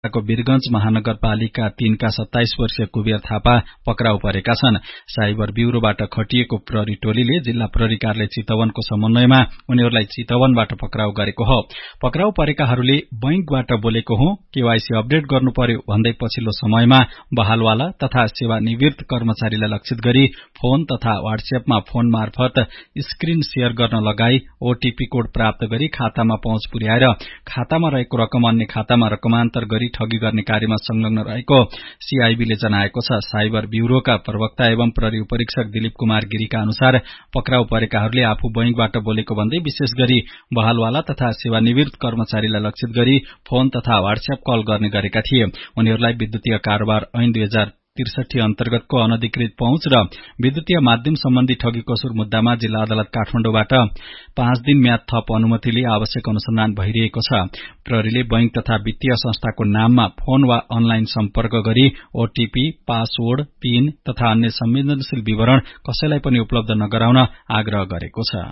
को वीरगंज महानगरपालिका 3 का 27 वर्षीय कुबेर थापा पक्राउ परेका छन्। साइबर ब्यूरोबाट खटिएको प्रहरी टोलीले जिल्ला प्रहरी कार्यालय चितवनको समन्वयमा उनीहरूलाई चितवनबाट पक्राउ गरेको हो। पक्राउ परेकाहरूले बैंकबाट बोलेको हो, केवाईसी अपडेट गर्नु पर्यो भन्दै पछिल्लो समयमा बहालवाला तथा सेवानिवृत्त कर्मचारीलाई लक्षित गरी फोन तथा व्हाट्सएपमा फोन मार्फत स्क्रिन शेयर गर्न लगाई ओटीपी कोड प्राप्त गरी खातामा पहुँच पुर्याएर खातामा रहेको रकम अन्य खातामा रकमान्तर गरी ठगी गर्ने कार्यमा संलग्न रहेको सीआईबीले जनाएको छ। साइबर ब्यूरोका प्रवक्ता एवं प्रहरी उपरीक्षक दिलीप कुमार गिरीका अनुसार पक्राउ परेकाहरूले आफू बैंकबाट बोलेको भन्दै विशेष गरी बहालवाला तथा सेवानिवृत्त कर्मचारीलाई लक्षित गरी फोन तथा व्हाट्सएप कल गर्ने गरेका थिए। उनीहरूलाई विद्युतीय कारोबार ऐन 2063 अन्तर्गतको अनधिकृत पहुँच र विद्युतीय माध्यम सम्बन्धी ठगी कसुर मुद्दामा जिल्ला अदालत काठमाडौँबाट 5 दिन म्याद थप अनुमतिले आवश्यक अनुसन्धान भइरहेको छ। प्रहरीले बैंक तथा वित्तीय संस्थाको नाममा फोन वा अनलाइन सम्पर्क गरी ओटीपी, पासवर्ड, पिन तथा अन्य संवेदनशील विवरण कसैलाई पनि उपलब्ध नगराउन आग्रह गरेको छ।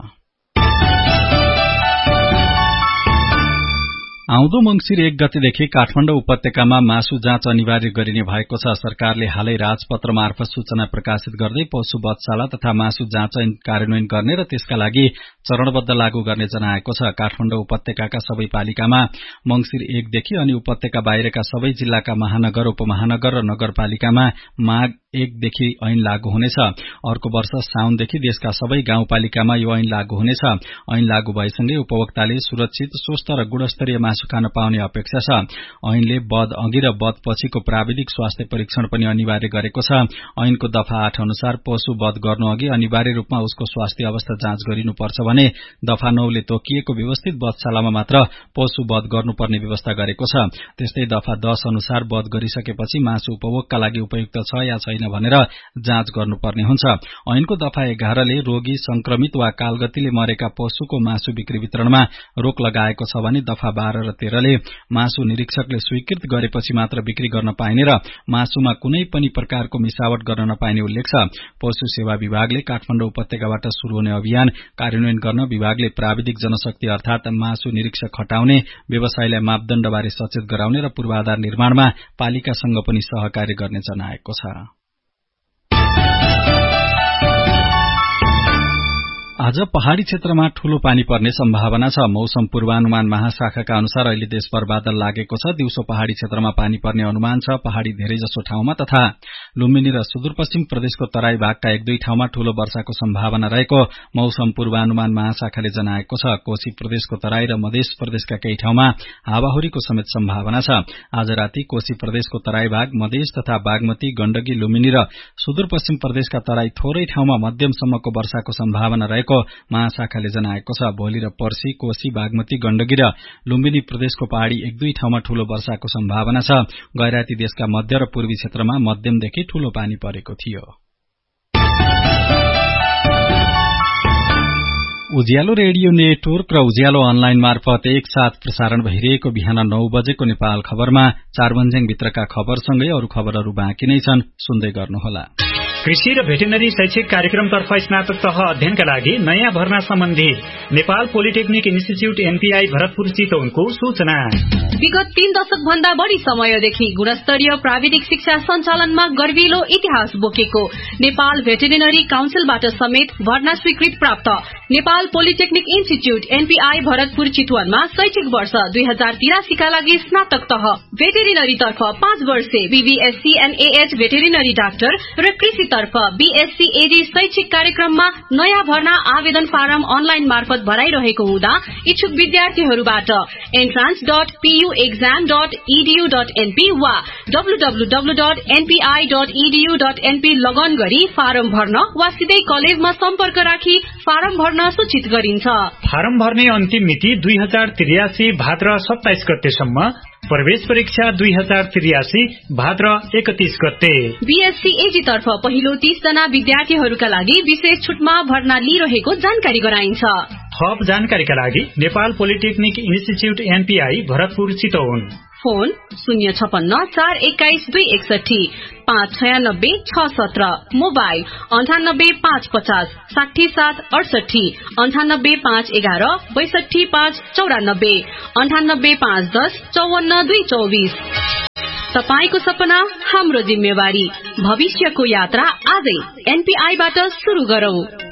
आउँदो मंगिर 1 गतेदेखि काठमाडौँ उपत्यकामा मासु जाँच अनिवार्य गरिने भएको छ। सरकारले हालै राजपत्र मार्फत सूचना प्रकाशित गर्दै पशु वधशाला तथा मासु जाँच ऐन कार्यान्वयन गर्ने र त्यसका लागि चरणबद्ध लागू गर्ने जनाएको छ। काठमाडौँ उपत्यकाका सबै पालिकामा मंगिर 1 देखि अनि उपत्यका बाहिरका सबै जिल्लाका महानगर, उपमहानगर र नगरपालिकामा माघ 1 देखि ऐन लागू हुनेछ। अर्को वर्ष साउनदेखि देशका सबै गाउँपालिकामा यो ऐन लागू हुनेछ। ऐन लागू भएसँगै उपभोक्ताले सुरक्षित, स्वस्थ र गुणस्तरीय मासु खान पाउने अपेक्षा छ। ऐनले वध अघि र वध पछिको प्राविधिक स्वास्थ्य परीक्षण पनि अनिवार्य गरेको छ। ऐनको दफा 8 अनुसार पशु वध गर्नु अघि अनिवार्य रूपमा उसको स्वास्थ्य अवस्था जाँच गरिनुपर्छ भने दफा 9 ले तोकिएको व्यवस्थित वधशालामा मात्र पशु वध गर्नुपर्ने व्यवस्था गरेको छ। त्यस्तै दफा 10 अनुसार वध गरिसकेपछि मासु उपभोगका लागि उपयुक्त छ या छैन भनेर जाँच गर्नुपर्ने हुन्छ। ऐनको दफा 11 ले रोगी, संक्रमित वा कालगतिले मरेका पशुको मासु बिक्री वितरणमा रोक लगाएको छ भने दफा 12 र 13 ले मासु निरीक्षकले स्वीकृत गरेपछि मात्र बिक्री गर्न पाइने र मासुमा कुनै पनि प्रकारको मिसावट गर्न नपाइने उल्लेख छ। पशु सेवा विभागले काठमाडौँ उपत्यकाबाट शुरू हुने अभियान कार्यान्वयन गर्न विभागले प्राविधिक जनशक्ति अर्थात मासु निरीक्षक हटाउने, व्यवसायलाई मापदण्डबारे सचेत गराउने र पूर्वाधार निर्माणमा पालिकासँग पनि सहकार्य गर्ने जनाएको छ। आज पहाड़ी क्षेत्रमा ठूलो पानी पर्ने सम्भावना छ। मौसम पूर्वानुमान महाशाखाका अनुसार अहिले देशभर बादल लागेको छ। दिउँसो पहाड़ी क्षेत्रमा पानी पर्ने अनुमान छ। पहाड़ी धेरैजसो ठाउँमा तथा लुम्बिनी र सुदूरपश्चिम प्रदेशको तराई भागका 1-2 ठाउँमा ठूलो वर्षाको सम्भावना रहेको मौसम पूर्वानुमान महाशाखाले जनाएको छ। कोशी प्रदेशको तराई र मध्य प्रदेशका केही ठाउँमा हावाहुरीको समेत सम्भावना छ। आज राति कोशी प्रदेशको तराई भाग, मधेस तथा बागमती, गण्डकी, लुम्बिनी र सुदूरपश्चिम प्रदेशका तराई थोरै ठाउँमा मध्यमसम्मको वर्षाको सम्भावना रहेको महाशाखाले जनाएको छ। भोलि र पर्सि कोशी, बागमती, गण्डकी र लुम्बिनी प्रदेशको पहाड़ी 1-2 ठाउँमा ठूलो वर्षाको सम्भावना छ। गैराती देशका मध्य र पूर्वी क्षेत्रमा मध्यमदेखि ठूलो पानी परेको थियो। उज्यालो रेडियो नेटवर्क र उज्यालो अनलाइन मार्फत एकसाथ प्रसारण भइरहेको बिहान 9 बजेको नेपाल खबरमा चारबन्ज्याङ भित्रका खबरसँगै अरू खबरहरू बाँकी नै छन्, सुन्दै गर्नुहोला। कृषि र भेटेनरी शैक्षिक कार्यक्रमतर्फ स्नातक तह अध्ययनका लागि नयाँ भर्ना सम्बन्धी Nepal polytechnic institute NPI Bharatpur चितवनको सूचना। विगत 3 दशक भन्दा बढ़ी समयदेखि गुणस्तरीय प्राविधिक शिक्षा सञ्चालनमा गर्विलो इतिहास बोकेको नेपाल भेटेरिनरी काउन्सिलबाट समेत भर्ना स्वीकृत प्राप्त Nepal polytechnic institute NPI Bharatpur चितवनमा शैक्षिक वर्ष 2083 का लागि स्नातक तह भेटेरिनरी तर्फ 5 वर्षे बीबीएससी एनएएच भेटेरिनरी डाक्टर र कृषि तर्फ बीएससी एडी शैक्षिक कार्यक्रममा नयाँ भर्ना आवेदन फारम अनलाइन मार्फत भराइरहेको हुँदा इच्छुक विद्यार्थीहरूबाट entrance.puexam.edu.np वा www.npi.edu.np लगन गरी फारम भर्न वा सिधै कलेजमा सम्पर्क राखी फारम भर्न सूचित गरिन्छ। फारम भर्ने अन्तिम मिति 2083 भाद्र 27 गतेसम्म, प्रवेश परीक्षा 2083 भाद्र 31 गते। बीएससी एजी तर्फ पहिलो 30 जना विद्यार्थीहरूका लागि विशेष छुटमा भर्ना लिइरहेको जानकारी गराइन्छ। थप जानकारीका लागि Nepal polytechnic institute NPI Bharatpur Chitwan phone 056412261 59667 mobile 9855 60768 98511 62594 98510 54224। तपाईको सपना हाम्रो जिम्मेवारी। भविष्यको यात्रा आजै एनपीआई बाट सुरु गरौं।